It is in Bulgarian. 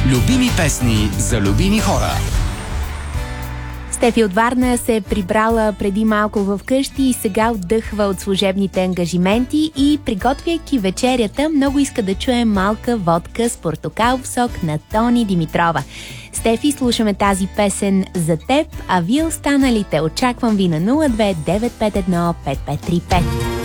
Любими песни за любими хора. Стефи от Варна се е прибрала преди малко в къщи и сега отдъхва от служебните ангажименти и, приготвяйки вечерята, много иска да чуе малка водка с портокалов сок на Тони Димитрова. Стефи, слушаме тази песен за теб, а вие останалите очаквам ви на 02 951 5535.